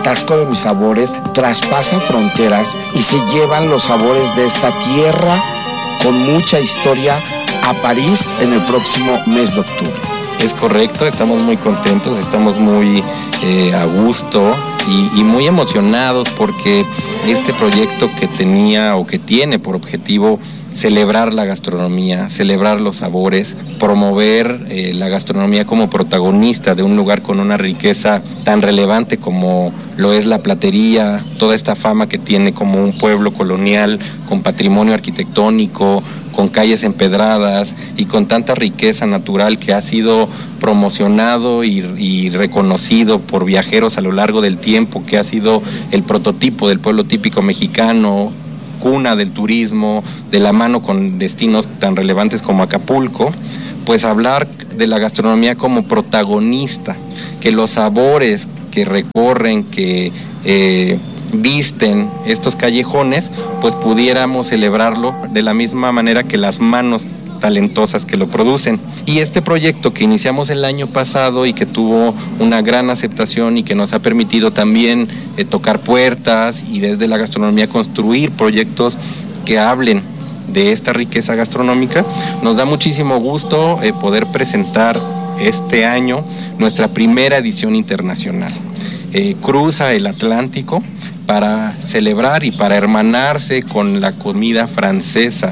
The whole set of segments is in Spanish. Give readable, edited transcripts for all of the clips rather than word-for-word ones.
Tasco de mis sabores traspasa fronteras y se llevan los sabores de esta tierra con mucha historia a París en el próximo mes de octubre. Es correcto, estamos muy contentos, estamos muy a gusto y muy emocionados porque este proyecto que tenía o que tiene por objetivo celebrar la gastronomía, celebrar los sabores, promover la gastronomía como protagonista de un lugar con una riqueza tan relevante como lo es la platería, toda esta fama que tiene como un pueblo colonial con patrimonio arquitectónico, con calles empedradas y con tanta riqueza natural que ha sido promocionado y reconocido por viajeros a lo largo del tiempo, que ha sido el prototipo del pueblo típico mexicano, cuna del turismo, de la mano con destinos tan relevantes como Acapulco, pues hablar de la gastronomía como protagonista, que los sabores que recorren, que visten estos callejones, pues pudiéramos celebrarlo de la misma manera que las manos talentosas que lo producen. Y este proyecto que iniciamos el año pasado y que tuvo una gran aceptación y que nos ha permitido también tocar puertas y desde la gastronomía construir proyectos que hablen de esta riqueza gastronómica, nos da muchísimo gusto poder presentar este año nuestra primera edición internacional. Cruza el Atlántico para celebrar y para hermanarse con la comida francesa.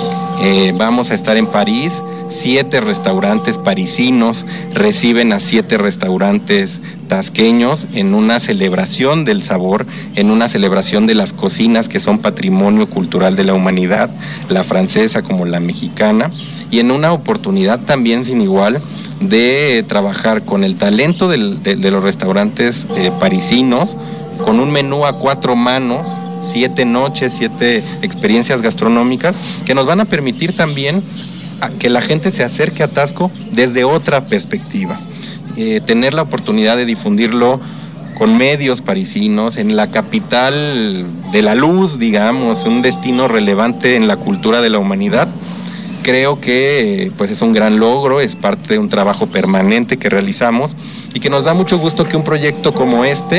Vamos a estar en París, 7 restaurantes parisinos reciben a 7 restaurantes tasqueños en una celebración del sabor, en una celebración de las cocinas que son patrimonio cultural de la humanidad, la francesa como la mexicana, y en una oportunidad también sin igual de trabajar con el talento de los restaurantes parisinos, con un menú a 4 manos, 7 noches, 7 experiencias gastronómicas que nos van a permitir también que la gente se acerque a Tasco desde otra perspectiva. Tener la oportunidad de difundirlo con medios parisinos en la capital de la luz, digamos, un destino relevante en la cultura de la humanidad. Creo que pues es un gran logro, es parte de un trabajo permanente que realizamos y que nos da mucho gusto que un proyecto como este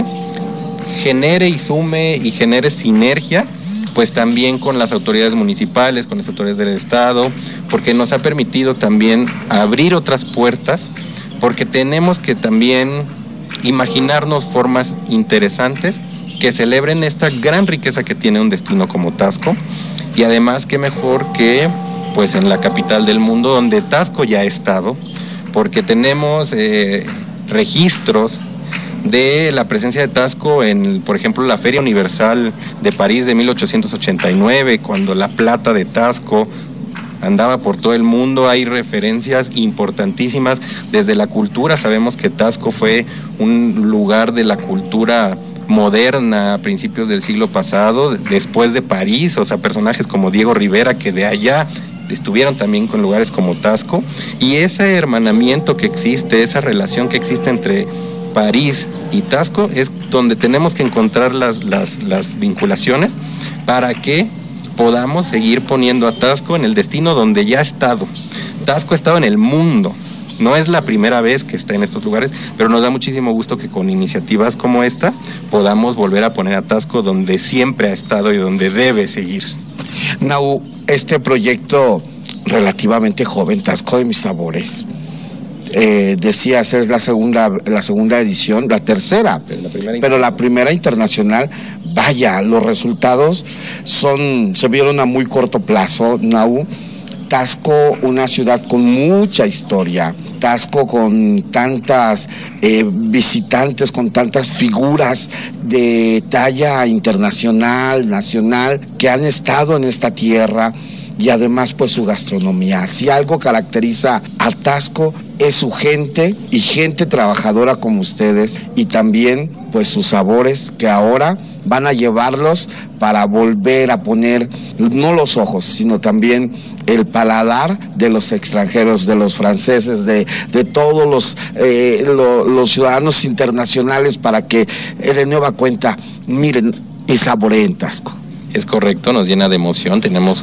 genere y sume y genere sinergia, pues también con las autoridades municipales, con las autoridades del Estado, porque nos ha permitido también abrir otras puertas, porque tenemos que también imaginarnos formas interesantes que celebren esta gran riqueza que tiene un destino como Tasco, y además qué mejor que pues en la capital del mundo donde Tasco ya ha estado, porque tenemos registros de la presencia de Tasco en, por ejemplo, la Feria Universal de París de 1889, cuando la plata de Tasco andaba por todo el mundo. Hay referencias importantísimas desde la cultura. Sabemos que Tasco fue un lugar de la cultura moderna a principios del siglo pasado, después de París, o sea, personajes como Diego Rivera, que de allá estuvieron también con lugares como Tasco, y ese hermanamiento que existe, esa relación que existe entre París y Tasco es donde tenemos que encontrar las vinculaciones para que podamos seguir poniendo a Tasco en el destino donde ya ha estado. Tasco ha estado en el mundo, no es la primera vez que está en estos lugares, pero nos da muchísimo gusto que con iniciativas como esta podamos volver a poner a Tasco donde siempre ha estado y donde debe seguir. Nau, este proyecto relativamente joven, Tasco de mis sabores, decías, es la segunda edición, la tercera, pero la primera internacional. Vaya, los resultados se vieron a muy corto plazo, Nau. Tasco, una ciudad con mucha historia, Tasco con tantas visitantes, con tantas figuras de talla internacional, nacional, que han estado en esta tierra. Y además pues su gastronomía. Si algo caracteriza a Tasco es su gente y gente trabajadora como ustedes, y también pues sus sabores que ahora van a llevarlos para volver a poner no los ojos, sino también el paladar de los extranjeros, de los franceses, de todos los ciudadanos internacionales, para que de nueva cuenta miren y saboreen Tasco. Es correcto, nos llena de emoción, tenemos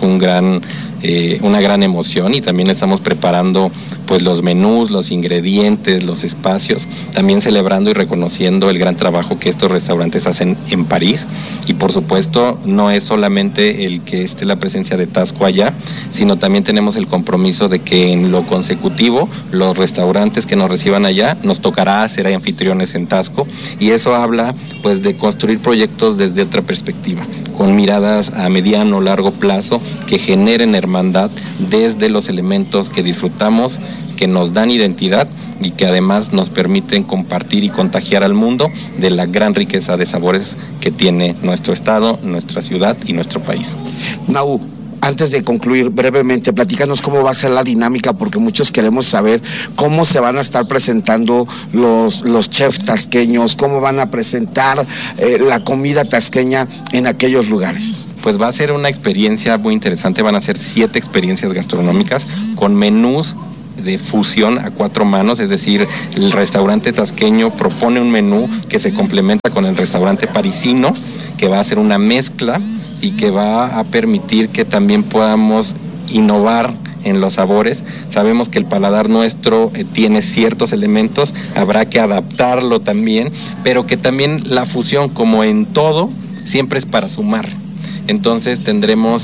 una gran emoción y también estamos preparando pues los menús, los ingredientes, los espacios, también celebrando y reconociendo el gran trabajo que estos restaurantes hacen en París y por supuesto no es solamente el que esté la presencia de Taxco allá, sino también tenemos el compromiso de que en lo consecutivo los restaurantes que nos reciban allá nos tocará ser anfitriones en Taxco y eso habla pues de construir proyectos desde otra perspectiva, con miradas a mediano o largo plazo que generen hermandad desde los elementos que disfrutamos, que nos dan identidad y que además nos permiten compartir y contagiar al mundo de la gran riqueza de sabores que tiene nuestro estado, nuestra ciudad y nuestro país. Nahu, antes de concluir brevemente, platícanos cómo va a ser la dinámica, porque muchos queremos saber cómo se van a estar presentando los chefs tasqueños, cómo van a presentar la comida tasqueña en aquellos lugares. Pues va a ser una experiencia muy interesante, van a ser 7 experiencias gastronómicas con menús de fusión a 4 manos, es decir, el restaurante tasqueño propone un menú que se complementa con el restaurante parisino, que va a ser una mezcla y que va a permitir que también podamos innovar en los sabores. Sabemos que el paladar nuestro tiene ciertos elementos, habrá que adaptarlo también, pero que también la fusión, como en todo, siempre es para sumar. Entonces tendremos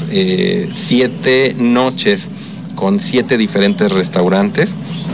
7 noches con 7 diferentes restaurantes.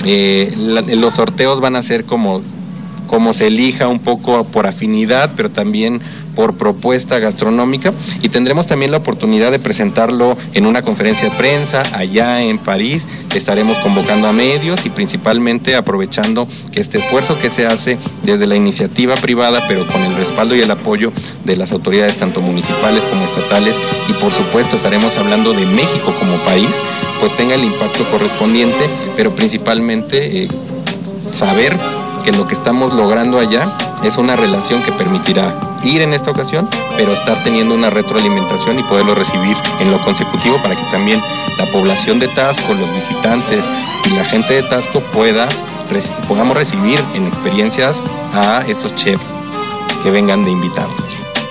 Los sorteos van a ser como se elija, un poco por afinidad, pero también por propuesta gastronómica, y tendremos también la oportunidad de presentarlo en una conferencia de prensa allá en París. Estaremos convocando a medios y principalmente aprovechando que este esfuerzo que se hace desde la iniciativa privada, pero con el respaldo y el apoyo de las autoridades tanto municipales como estatales, y por supuesto estaremos hablando de México como país, pues tenga el impacto correspondiente, pero principalmente saber que lo que estamos logrando allá es una relación que permitirá ir en esta ocasión, pero estar teniendo una retroalimentación y poderlo recibir en lo consecutivo para que también la población de Taxco, los visitantes y la gente de Taxco podamos recibir en experiencias a estos chefs que vengan de invitados.